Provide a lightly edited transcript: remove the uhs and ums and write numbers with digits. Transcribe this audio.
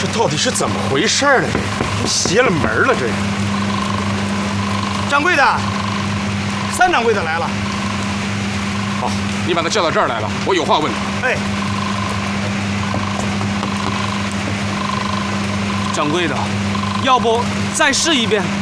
这到底是怎么回事呢？这邪了门了，这。 掌柜的，三掌柜的来了。 好，你把他叫到这儿来了，我有话问他。 哎， 掌柜的，要不再试一遍？